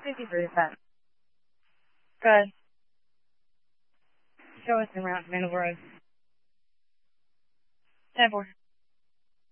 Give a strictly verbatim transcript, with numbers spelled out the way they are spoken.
fifty-three percent. Good. Show us around Mandalore. ten four.